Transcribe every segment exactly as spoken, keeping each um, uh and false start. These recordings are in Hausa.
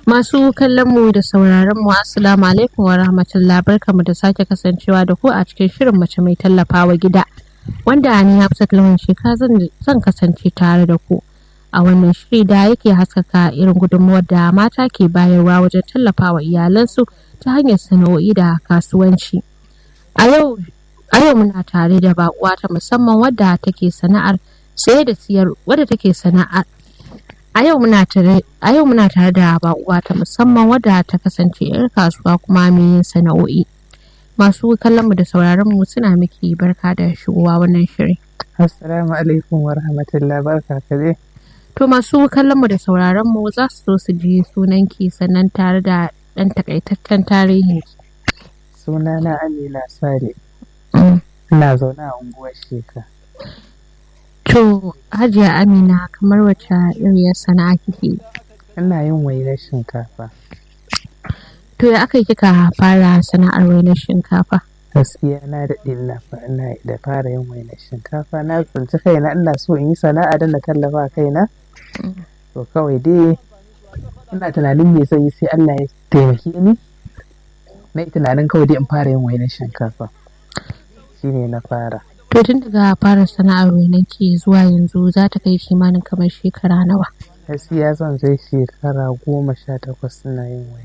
Masu kallon mu da sauraron mu assalamu alaikum wa rahmatullah, barkamu da sake kasancewa da ku a cikin shirin mace mai tallafawa gida wanda ni Hafsat Lawan Sheka zan kasance tare da ku a wannan shiri da yake haskaka irin gudunmuwar da mata ke bayarwa wajen tallafawa iyalansu ta hanyar sana'o'i da kasuwanci. A yau a yau muna tare da baƙuwa ta musamman wadda take sana'ar saye da siyar wadda take sana'ar A yau muna tare a yau muna tare da baƙuwa ta musamman wadda ta kasance 'yar kasuwa kuma mai yin sana'o'i. Masu kallon mu da sauraron mu suna miki barka da shigowa wannan shirin. Assalamu alaikum wa rahmatullah, barka ka dai. To masu kallon mu da sauraron mu za su so su ji sunanki sannan tare da ɗan takaitaccen tarihin ki. Sunana Amina Sale. Mm. Ina zaune a unguwar Sheka. To Hajiya Amina, kamar wacce iriyar sana'a kike? Ina yin wainar shinkafa. To ya aka yi kika fara sana'ar wainar shinkafa? Gaskiya na daɗe ina ina da fara yin wainar shinkafa. Na tsinci kaina ina so in yi sana'a don na tallafa kaina. To kawai dai ina tunanin me zai yi sai Allah ya taimake ni. Na yi tunanin kawai dai in fara yin wainar shinkafa. Shine na fara. To tun daga fara sana'ar wainar ki zuwa yanzu za ta kai kimanin kamar shekara nawa? Gaskiya zan zai shekara goma sha takwas ina yin waina.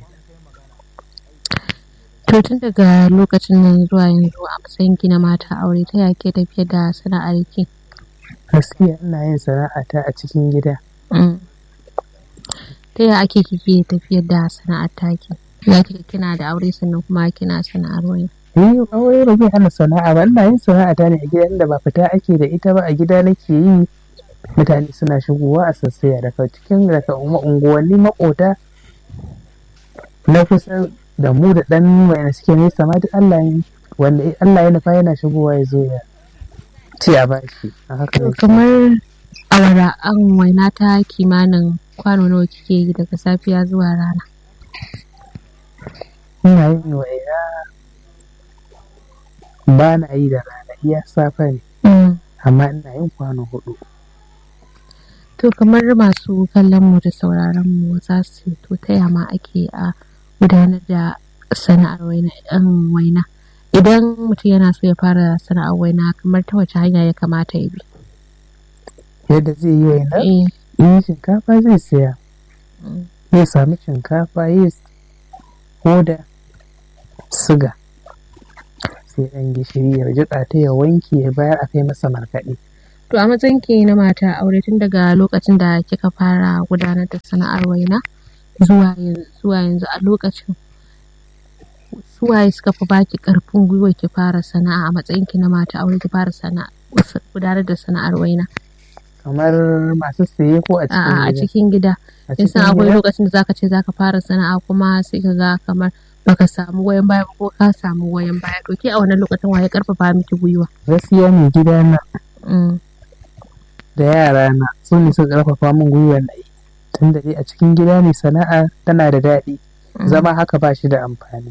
To tun daga lokacin nan zuwa yanzu a matsayin ki na mata aure ta yake tafiyar da sana'ar ki? Gaskiya ina yin sana'ata a cikin gida. Mm. Ta yaya ake kike tafiyar da sana'ar taki? Ya kika kina da aure sannan kuma kina sana'ar waina? Eh, aure ba zai hana sana'a ba. Ina yin sana'ata ne a gidan da ba fita ake da ita ba, a gida nake yi. Mutane suna shigowa a sassaya daga cikin daga unguwanni makota na kusa da mu da ɗan wayanda suke nesa ma duk Allah ya wanda Allah ya nufa yana shigowa ya zo ya ci a bashi. A haka ne. Kamar awara an waina ta kimanin kwano nawa kike yi daga safiya zuwa rana? Ina yin waina ba na yi da rana, iya safe ne. Mm. Amma ina yin kwano hudu. To kamar masu kallon mu da sauraron mu za su to ta yama ake a gudanar da sana'ar waina ɗan waina. Idan mutum yana so ya fara sana'ar waina kamar ta wace hanya ya kamata ya bi? Yadda zai yi waina? Eh. In shinkafa zai siya. Mm. Zai sami shinkafa, ya hoda, siga. Sai ɗan gishiri ya jiƙa ta ya wanke ya bayar a kai masa markaɗe. To a matsayin ki na mata aure tun daga lokacin da kika fara gudanar da sana'ar waina zuwa yanzu zuwa yanzu a lokacin suwaye suka fi baki ƙarfin gwiwa ki fara sana'a a matsayin ki na mata aure ki fara sana'a gudanar da sana'ar waina? Kamar masu siye ko a cikin A'a a gida? cikin gida. A Kin san cikin akwai gida? lokacin da zaka ce zaka fara sana'a kuma sai ka ga kamar baka samu goyon baya ba ko ka samu goyon baya. To ke a wannan lokacin waye ƙarfafa miki gwiwa? Gaskiya mai gida na Mm. da yara na su ne suka ƙarfafa min gwiwar na yi. Tun da dai a cikin gida ne sana'a tana da daɗi. Mm. Zama haka ba shi da amfani.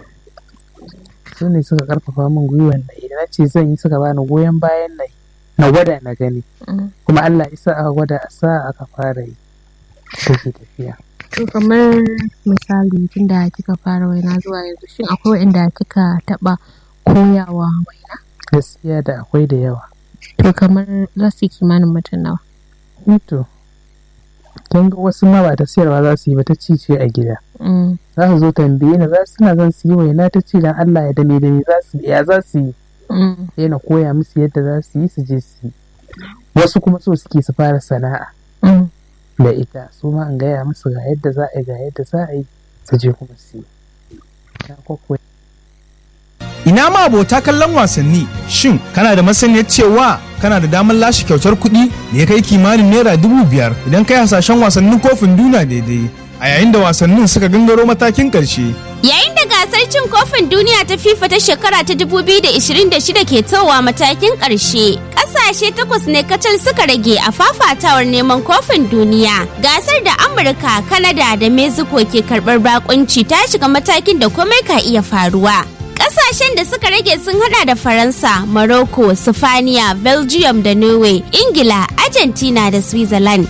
Su ne suka ƙarfafa min gwiwar na yi. Da na ce zan yi suka bani goyon bayan na yi. Na gwada na gani. Mm. Kuma Allah isa aka gwada a sa aka fara yi. Take tafiya. To kamar misali tun da kika fara waina zuwa yanzu shin akwai waɗanda kika taɓa koyawa waina? Gaskiya da akwai da yawa. To kamar za su yi kimanin mutum nawa? To, kin ga wasu ma ba ta siyarwa za su yi ba, ta ci ce a gida. Mm. Za su zo tambaye ni za su suna zan su yi waina, ta ce dan Allah ya dame dame za su ya za su yi. Mm. Sai na koya musu yadda za su yi su je su yi. Wasu kuma so suke su fara sana'a Mm. da ita, su ma in gaya musu ga yadda za a yi ga yadda za a yi su je kuma su yi. Na kwakwai. Ina ma abota kallon wasanni, shin kana da masaniyar cewa kana da damar lashe kyautar kuɗi da ya kai kimanin naira dubu biyar idan kai hasashen wasannin kofin duniya daidai a yayin da wasannin suka gangaro matakin ƙarshe. Yayin da gasar cin kofin duniya ta FIFA ta shekara ta dubu biyu da ashirin da shida ke towa matakin ƙarshe, ƙasashe takwas ne kacal suka rage a fafatawar neman kofin duniya. Gasar da Amurka, Kanada da Mexico ke karɓar bakunci ta shiga matakin da komai ka iya faruwa. Ƙasashen da suka rage sun hada da Faransa, Morocco, Sifaniya, Belgium da Norway, Ingila, Argentina da Switzerland. Idan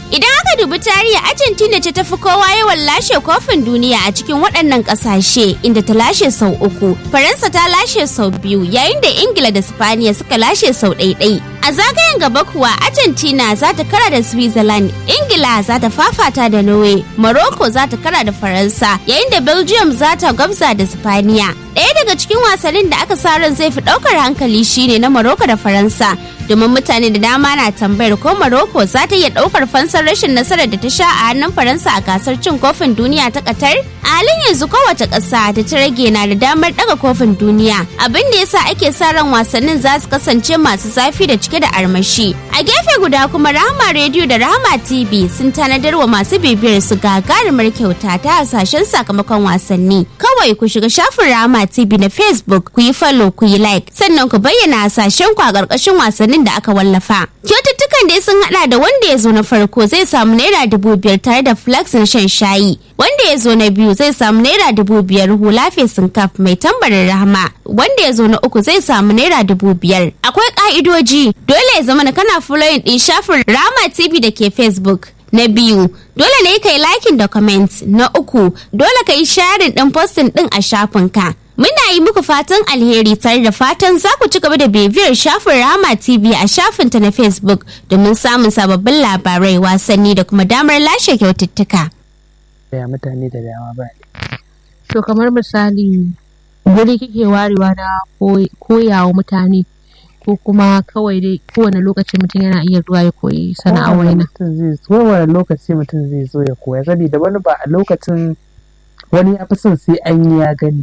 aka dubi tarihi, Argentina ce tafi kowa yawan lashe kofin duniya a cikin waɗannan ƙasashe, inda ta lashe sau uku. Faransa ta lashe sau biyu, yayin da Ingila da Spaniya suka lashe sau ɗaiɗai. A zagayen gaba kuwa, Argentina za ta kara da Switzerland, Ingila za ta fafata da Norway, Morocco za ta kara da Faransa, yayin da Belgium za ta gwabza da Spaniya. Ɗaya daga cikin wasannin da aka sa ran zai fi ɗaukar hankali shine na Morocco da Faransa, domin mutane da dama na tambayar ko Morocco za ta iya ɗaukar fansar rashin nasarar da ta sha a hannun Faransa a gasar cin kofin duniya ta Qatar. A halin yanzu kowace ƙasa da ta rage na da damar ɗaga kofin duniya, abin da yasa ake sa ran wasannin za su kasance masu zafi da cike da armashi. A gefe guda kuma Rahama Radio da Rahama T V sun tanadar wa masu bibiyar su gagarumar kyauta ta hasashen sakamakon wasanni. Kawai ku shiga shafin Rahama T V na Facebook, ku yi follow, ku yi like, sannan ku bayyana hasashen ku a ƙarƙashin wasannin da aka wallafa. Kyaututtukan dai sun hada da wanda ya zo na farko zai samu naira dubu biyar tare da flax na shan shayi. Wanda ya zo na biyu zai samu naira dubu biyar hula fesin kaf mai tambarin Rahama. Wanda ya zo na uku zai samu naira dubu biyar. Akwai ka'idoji, dole ya zama na kana following din shafin Rahama T V da ke Facebook. Na biyu, dole ne ka yi liking da comment. Na uku, dole ka yi sharing din posting din a shafinka. Muna yi muku fatan alheri tare da fatan za ku ci gaba da bibiyar shafin Rahama T V a shafinta na Facebook domin samun sababbin labarai, wasanni da kuma damar lashe kyaututtuka. Ya mutane da dama ba. To kamar misali, guri kike warewa na koyawa mutane ko kuma kawai dai kowane lokaci mutum yana iya zuwa ya koyi sana'o'i na? Kowane lokaci mutum zai zo ya koya, saboda wani ba a lokacin wani ya fi son sai an yi ya gani.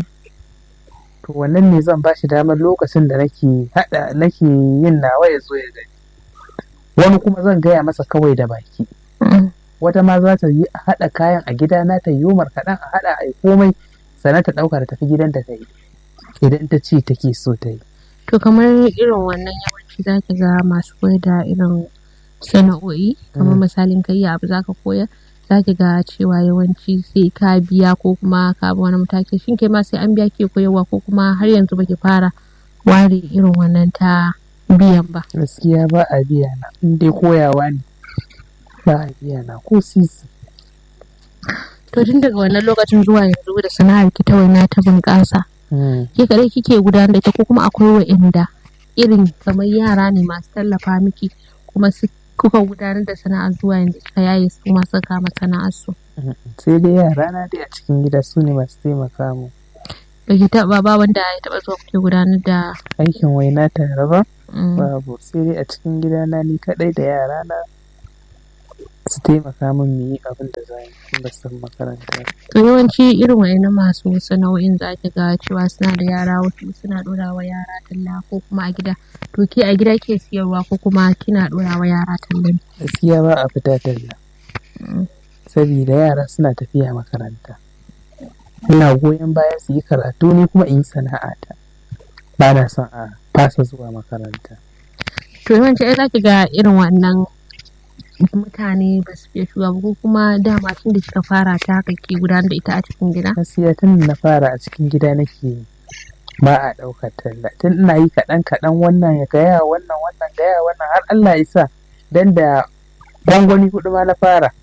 To wannan ne zan ba shi damar lokacin da nake hada nake yin nawa ya zo ya gani. Wani kuma zan gaya masa kawai da baki. Wata ma za ta yi a haɗa kayan a gida na ta yi umar kaɗan a haɗa a yi komai sannan ta ɗauka da tafi gidan da ta yi idan ta ce take so ta yi. To kamar irin wannan yawanci za ki ga masu koyar da irin sana'o'i kamar misalin kai abu za ka koyar, za ki ga cewa yawanci sai ka biya ko kuma ka bi wani mataki. Shin kai ma sai an biya ke koyarwa ko kuma har yanzu baki fara ware irin wannan ta biyan ba? Gaskiya ba a biya na, in dai koyawa ne ba a biya na ko sisi. To tun daga wannan lokacin zuwa yanzu da sana'ar ki ta waina ta bunƙasa, ke kadai kike gudanar da ita ko kuma akwai wa'inda irin kamar yara ne masu tallafa miki kuma su kuka gudanar da sana'ar zuwa yanzu kika yaye su masu kama sana'ar su? Sai dai yara na dai a cikin gida su ne masu taimaka mu. Ba ki taɓa ba wanda ya taɓa zuwa kuke gudanar da aikin waina tare ba? Babu, sai dai a cikin gida na ni kaɗai da yara na su taimaka min mu yi abin da za mu ba san makaranta. To yawanci irin wa'annan masu sana'o'in za ki ga cewa suna da yara, wasu suna ɗora wa yara talla ko kuma a gida. To ke a gida ke siyarwa ko kuma kina ɗora wa yara talla? Gaskiya ba a fita talla. Saboda yara suna tafiya makaranta. Ina goyon baya su yi karatu ni kuma in yi sana'ata. Ba na son a fasa zuwa makaranta. To yawanci ai za ki ga irin wannan mutane ba su fiye shiga ko kuma dama tun da kika fara ta haka ke gudanar da ita a cikin gida? Gaskiya tun na fara a cikin gida nake yi, ba a ɗaukar talla. Tun ina yi kaɗan kaɗan wannan ya gaya wannan wannan gaya wannan har Allah ya sa dan da gwangwani hudu ma na fara.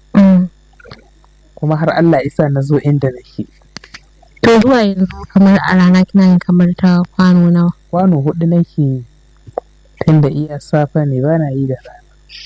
Kuma har Allah ya sa na zo inda nake. To zuwa yanzu kamar a rana kina yin kamar ta kwano nawa? Kwano hudu nake yi tun da iya safa ne ba na yi da rana.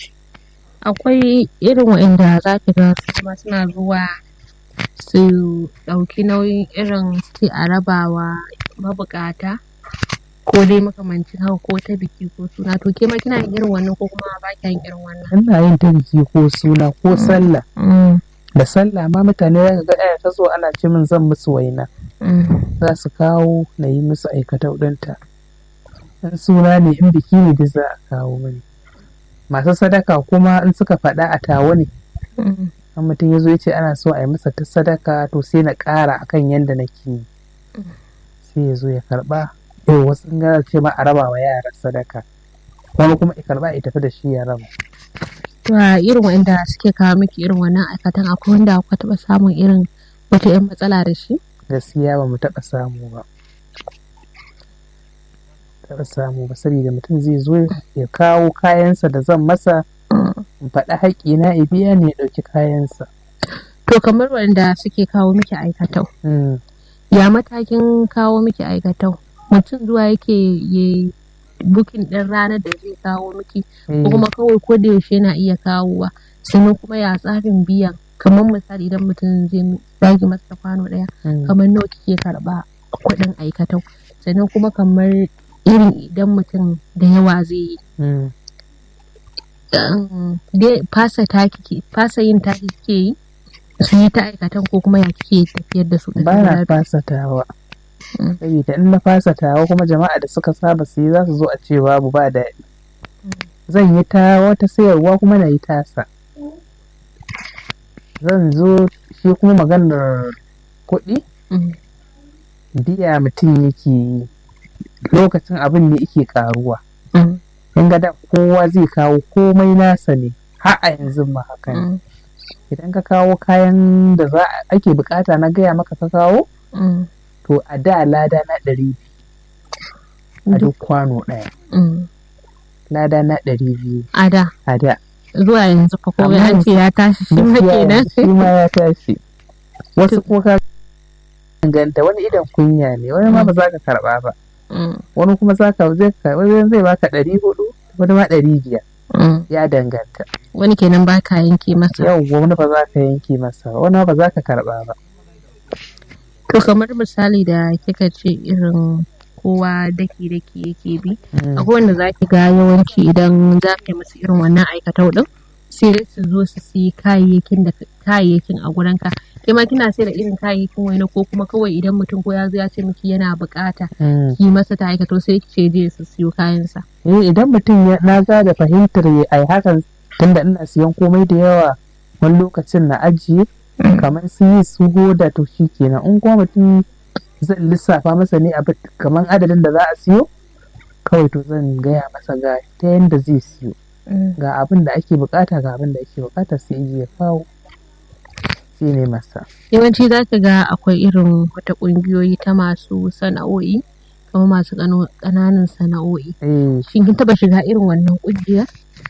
Akwai irin waɗanda za ki ga su kuma suna zuwa su ɗauki nauyin irin sai a rabawa mabukata ko dai makamancin haka ko ta biki ko suna. To ke ma kina yin irin wannan ko kuma ba kya yin irin wannan? Ina yin ta biki ko suna ko sallah. Da sallah ma mutane za ka ga ta zo ana ce min zan musu waina. Za su kawo na yi musu aikata ɗinta. In suna ne in biki ne da za a kawo mini. Masu sadaka kuma in suka faɗa a tawo ne. An mutum ya zo ya ce ana so a yi masa ta sadaka to sai na ƙara akan yadda nake yi. Sai ya zo ya karɓa. Yau wasu in gara ce ma a raba wa yara sadaka. Wani kuma ya karɓa ya tafi da shi ya raba. To a irin waɗanda suke kawo miki irin wannan aikatan akwai wanda aka taɓa samun irin wata 'yan matsala da shi? Gaskiya ba mu taɓa samu ba. taɓa samu ba saboda mutum zai zo ya kawo kayansa da zan masa in faɗi haƙƙi na ya biya ne ya ɗauki kayansa. To kamar wanda suke kawo miki aikatau. Mm. Ya matakin kawo miki aikatau? Mutum zuwa yake ya bukin ɗin ranar da zai kawo miki ko kuma kawai ko da yaushe yana iya kawowa, sannan kuma ya tsarin biyan, kamar misali idan mutum zai zagi masa kwano ɗaya kamar nawa kike karɓa kuɗin aikatau, sannan kuma kamar irin idan mutum da yawa zai yi dai fasa taki fasa yin taki kike yi su yi ta aikatan ko kuma ya kike tafiyar da su? Ba na fasatawa. Saboda in na fasatawa kuma jama'a da suka saba su yi za su zo a ce babu ba daɗi. Zan yi ta wata sayarwa kuma na yi tasa. Zan zo shi kuma maganar kuɗi biya mutum yake yi lokacin abin ne yake karuwa. In ga da kowa zai kawo komai nasa ne har a yanzu ma haka ne. Idan ka kawo kayan da za ake bukata na gaya maka ka kawo to a da lada na ɗari a duk kwano ɗaya. Lada na ɗari biyu a da a da zuwa yanzu fa komai an ce ya tashi shi ma kenan. Shi ma ya tashi. Wasu kuma ka danganta, wani idan kunya ne, wani ma ba za ka karba ba, wani kuma za ka zai wani zai baka ɗari hudu, wani ma ɗari biyar. Ya danganta. Wani kenan ba ka yanke masa. Yau wani ba za ka yanke masa, wani ba za ka karba ba. To kamar misali da kika ce irin kowa daki daki yake bi, akwai wanda za ki ga yawanci idan za ka yi musu irin wannan aikatau din sai dai su zo su siyi kayayyakin da kayayyakin a gurin ka. Kai ma kina sai da irin kayayyakin wani ko kuma kawai idan mutum ko ya zo ya ce miki yana bukata ki masa ta aikatau sai ki ce je su siyo kayansa. Eh idan mutum na ga da fahimtar ya ai hakan tunda ina siyan komai da yawa wani lokacin na ajiye kamar su yi su goda to shi kenan. In kuma mutum zan lissafa masa ne abin kamar adadin da za a siyo kawai to zan gaya masa ga ta yadda zai siyo ga abin da ake bukata ga abin da ake bukata sai iji ya kawo sai ne masa. Yawanci za ka ga akwai irin wata kungiyoyi ta masu sana'o'i kuma masu ƙananan sana'o'i. Shin kin taba shiga irin wannan kungiyar?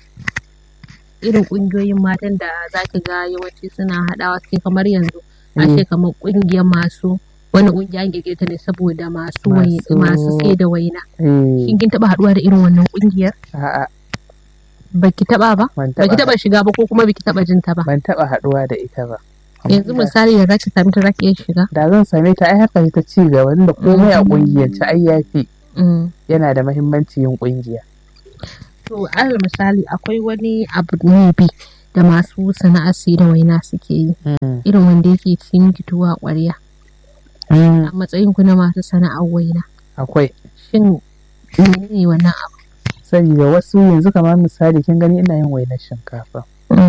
Irin kungiyoyin matan da za ki ga yawanci suna haɗawa sai kamar yanzu a ce kamar kungiyar masu wani kungiya an girgita ne saboda masu masu sai da waina. Shin kin taba haɗuwa da irin wannan kungiyar? A'a. Baki taba ba? Baki taba shiga ba ko kuma baki taba jin ta ba? Ban taba haɗuwa da ita ba. Yanzu misali da zaki sami ta zaki iya shiga? Da zan same ta ai haka ta ci gaba da komai a kungiyance ai yafi. Yana da muhimmanci yin kungiya. To alal misali akwai wani abu ne bi da masu sana'ar sai da waina suke yi. Irin wanda yake cikin fitowa ƙwarya. A matsayin ku na masu sana'ar waina. Akwai. Shin menene wannan abu? Saboda wasu yanzu kamar misali kin gani ina yin wainar shinkafa.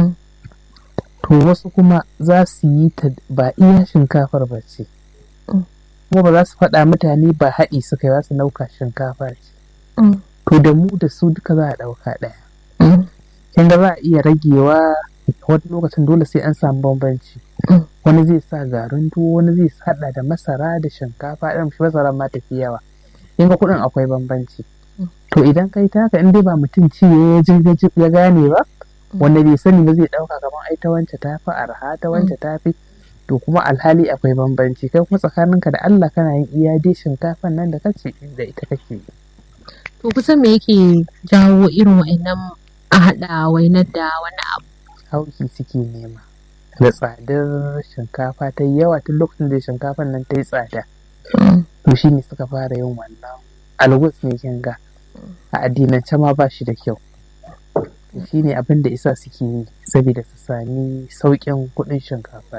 To wasu kuma za su yi ta ba iya shinkafar ba ce. Kuma ba za su faɗa mutane ba haɗi suka yi za su ɗauka shinkafa ce. To da mu da su duka za a ɗauka ɗaya. Kin ga za a iya ragewa wani lokacin dole sai an samu bambanci. Wani zai sa garin tuwo, wani zai haɗa da masara da shinkafa, ɗan shi masara ma tafi yawa. Kin ga kuɗin akwai bambanci. To idan kai ta haka in dai ba mutum ci ya ji ya gane ba, wanda bai sani ba zai ɗauka kamar ai ta wance ta fi arha ta wance ta fi, to kuma alhali akwai bambanci. Kai kuma tsakaninka da Allah kana yin iya dai shinkafan nan da kace da ita kake. To kusan me yake jawo irin wa'annan a haɗa wainar da wani abu? Hauki suke nema. Da tsadar shinkafa ta yi yawa tun lokacin da shinkafan nan ta yi tsada. To shi ne suka fara yin wannan. Algus ne kin ga. A addinance ma ba shi da kyau. Shi ne abin da isa suke yi saboda su sami sauƙin kuɗin shinkafa.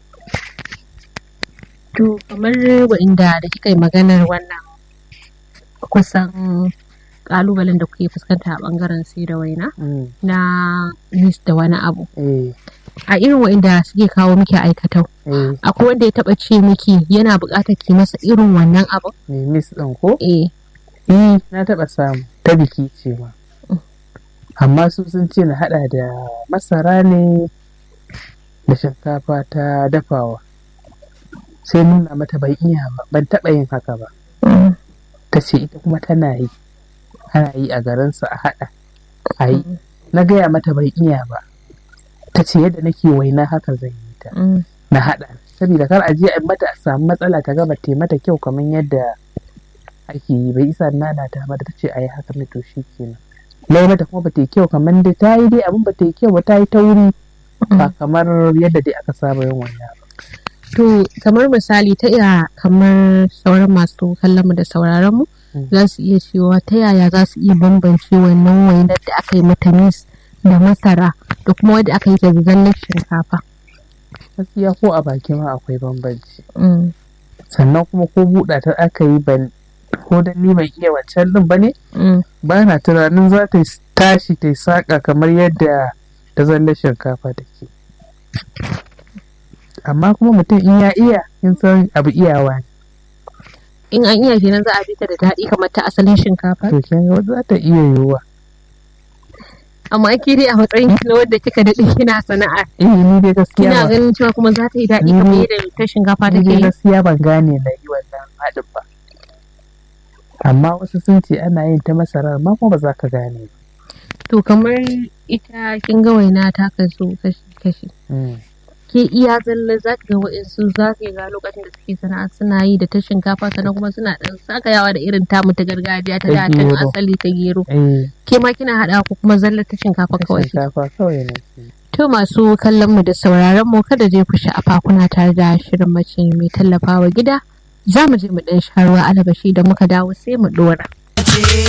To kamar wa'inda da kika yi maganar wannan kusan ƙalubalen da kuke fuskanta a ɓangaren sai da waina na mis da wani abu. A irin wa'inda suke kawo miki aikatau. Akwai wanda ya taɓa ce miki yana buƙatar ki masa irin wannan abu? Mis ɗin ko? Eh. Eh, na taɓa samu ta biki ce ma. Amma su sun ce na haɗa da masara ne da shinkafa ta dafawa. Sai nuna mata ban iya ba, ban taɓa yin haka ba. Ta ce ita kuma tana yi, ana yi a garinsu a haɗa. A yi, na gaya mata ban iya ba, ta ce yadda nake waina haka zan yi ta na haɗa saboda kar a je a mata a samu matsala ta gaba ta mata kyau kamar yadda ake yi bai isa nana ta mata ta ce a yi haka ne to shi kenan lai mata kuma ba ta yi kyau kamar da ta yi dai abin ba ta yi kyau ba ta yi tauri ba kamar yadda dai aka saba yin wannan ba. To kamar misali ta iya kamar sauran masu kallon mu da sauraron mu za su iya cewa ta yaya za su iya bambance wannan wainar da aka yi mata mis da masara da kuma wadda aka yi da zallar shinkafa. Gaskiya ko a baki ma akwai bambanci. Sannan kuma ko buɗa ta aka yi ban ko dan ni ban iya wancan din ba ne ba na tunanin za ta tashi ta saƙa kamar yadda ta zallar shinkafa take. Amma kuma mutum in ya iya in san abu iyawa ne. In an iya kenan za a bi ta da daɗi kamar ta asalin shinkafa? To kenan za ta iya yiwuwa. Amma ke dai a matsayin na wadda kika daɗe kina sana'a. Eh ni dai gaskiya kina ganin cewa kuma za ta yi daɗi kamar yadda ta shinkafa take yi. Ni gaskiya ban gane na yi wannan haɗin ba. Amma wasu sun ce ana yin ta masarar ma kuma ba za ka gane ba. To kamar ita kin ga waina ta kaso kashi-kashi. Ke iya zalla za ka ga waɗansu za ka ga lokacin da suke sana'a suna yi da ta shinkafa sannan kuma suna ɗan sakayawa da irin tamu ta gargajiya ta da can asali ta gero. Ke ma kina haɗa ko kuma zalla ta shinkafa kawai. Shinkafa kawai ne. To masu kallon mu da sauraron mu kada je ku sha'afa kuna tare da shirin mace mai tallafawa gida. Za mu je mu ɗan sha ruwa alabashi da muka dawo sai mu ɗora.